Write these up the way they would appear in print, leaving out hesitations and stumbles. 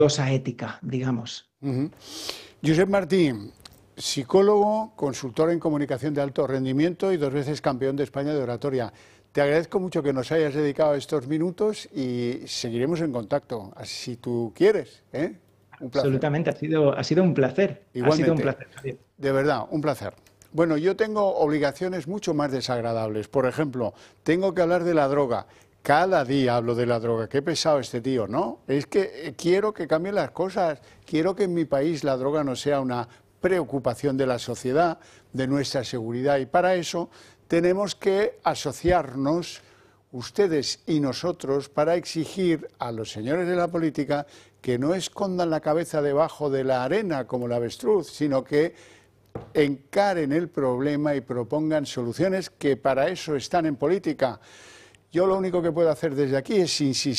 dudosa ética, digamos. Josep Martín, psicólogo, consultor en comunicación de alto rendimiento y 2 veces campeón de España de oratoria. Te agradezco mucho que nos hayas dedicado estos minutos y seguiremos en contacto, si tú quieres, ¿eh? Un placer. Absolutamente, ha sido un placer. Igualmente, ha sido un placer, Javier. De verdad, un placer. Bueno, yo tengo obligaciones mucho más desagradables. Por ejemplo, tengo que hablar de la droga. Cada día hablo de la droga. Qué pesado este tío, ¿no? Es que quiero que cambien las cosas. Quiero que en mi país la droga no sea una preocupación de la sociedad, de nuestra seguridad. Y para eso tenemos que asociarnos, ustedes y nosotros, para exigir a los señores de la política que no escondan la cabeza debajo de la arena como el avestruz, sino que encaren el problema y propongan soluciones, que para eso están en política. Yo lo único que puedo hacer desde aquí es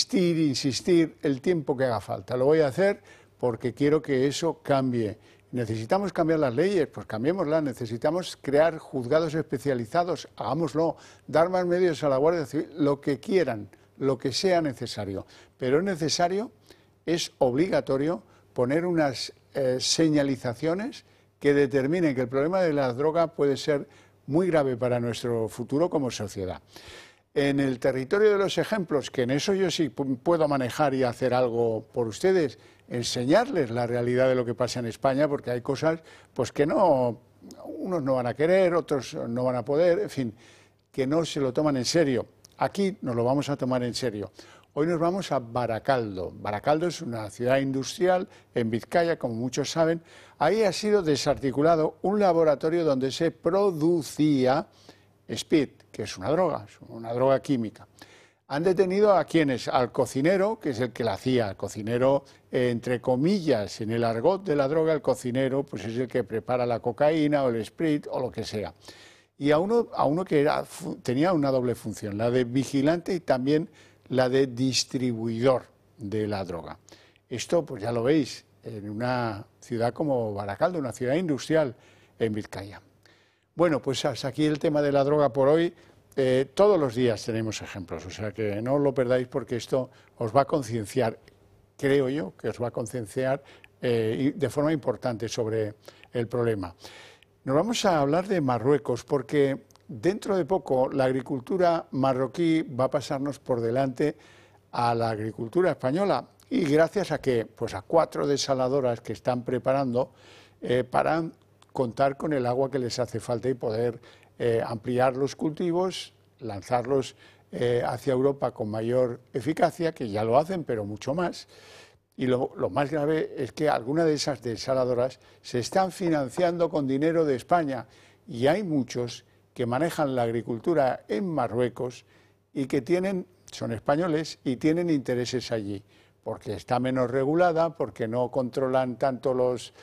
insistir el tiempo que haga falta. Lo voy a hacer porque quiero que eso cambie. ¿Necesitamos cambiar las leyes? Pues cambiémoslas. ¿Necesitamos crear juzgados especializados? Hagámoslo. Dar más medios a la Guardia Civil, lo que quieran, lo que sea necesario. Pero es necesario, es obligatorio poner unas señalizaciones que determinen que el problema de la droga puede ser muy grave para nuestro futuro como sociedad. En el territorio de los ejemplos, que en eso yo sí puedo manejar y hacer algo por ustedes, enseñarles la realidad de lo que pasa en España, porque hay cosas pues que no, unos no van a querer, otros no van a poder, en fin, que no se lo toman en serio. Aquí nos lo vamos a tomar en serio. Hoy nos vamos a Baracaldo. Baracaldo es una ciudad industrial en Vizcaya, como muchos saben. Ahí ha sido desarticulado un laboratorio donde se producía speed, que es una droga química. Han detenido a quienes, al cocinero, que es el que la hacía, el cocinero, entre comillas, en el argot de la droga, el cocinero pues es el que prepara la cocaína o el sprit o lo que sea. Y a uno que tenía una doble función, la de vigilante y también la de distribuidor de la droga. Esto, pues ya lo veis, en una ciudad como Baracaldo, una ciudad industrial en Vizcaya. Bueno, pues hasta aquí el tema de la droga por hoy. Todos los días tenemos ejemplos, o sea que no os lo perdáis porque esto os va a concienciar, creo yo, que os va a concienciar de forma importante sobre el problema. Nos vamos a hablar de Marruecos porque dentro de poco la agricultura marroquí va a pasarnos por delante a la agricultura española. ¿Y gracias a qué? Pues a 4 desaladoras que están preparando para contar con el agua que les hace falta y poder ampliar los cultivos, lanzarlos hacia Europa con mayor eficacia, que ya lo hacen, pero mucho más. Y lo más grave es que algunas de esas desaladoras se están financiando con dinero de España y hay muchos que manejan la agricultura en Marruecos y que son españoles y tienen intereses allí, porque está menos regulada, porque no controlan tanto los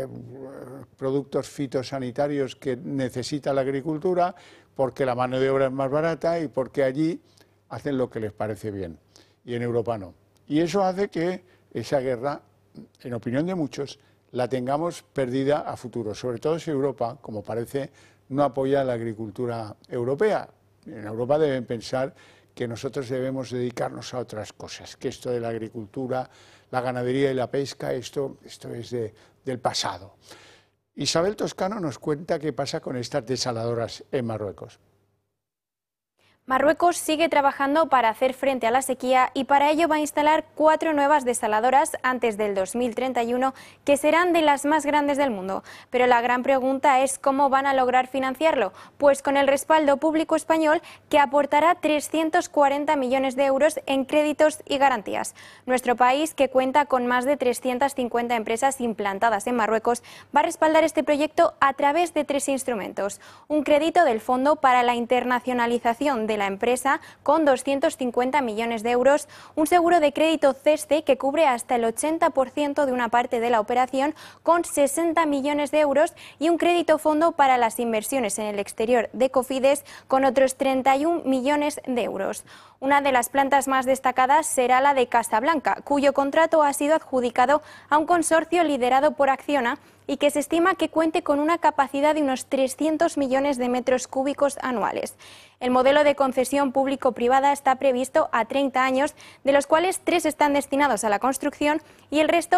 productos fitosanitarios que necesita la agricultura, porque la mano de obra es más barata y porque allí hacen lo que les parece bien y en Europa no. Y eso hace que esa guerra, en opinión de muchos, la tengamos perdida a futuro, sobre todo si Europa, como parece, no apoya la agricultura europea. En Europa deben pensar que nosotros debemos dedicarnos a otras cosas, que esto de la agricultura, la ganadería y la pesca, esto es del pasado. Isabel Toscano nos cuenta qué pasa con estas desaladoras en Marruecos. Marruecos sigue trabajando para hacer frente a la sequía y para ello va a instalar 4 nuevas desaladoras antes del 2031 que serán de las más grandes del mundo. Pero la gran pregunta es cómo van a lograr financiarlo, pues con el respaldo público español que aportará 340 millones de euros en créditos y garantías. Nuestro país, que cuenta con más de 350 empresas implantadas en Marruecos, va a respaldar este proyecto a través de 3 instrumentos. Un crédito del Fondo para la Internacionalización de la empresa con 250 millones de euros, un seguro de crédito CESTE que cubre hasta el 80% de una parte de la operación con 60 millones de euros y un crédito fondo para las inversiones en el exterior de Cofides con otros 31 millones de euros. Una de las plantas más destacadas será la de Casablanca, cuyo contrato ha sido adjudicado a un consorcio liderado por Acciona y que se estima que cuente con una capacidad de unos 300 millones de metros cúbicos anuales. El modelo de concesión público-privada está previsto a 30 años, de los cuales 3 están destinados a la construcción y el resto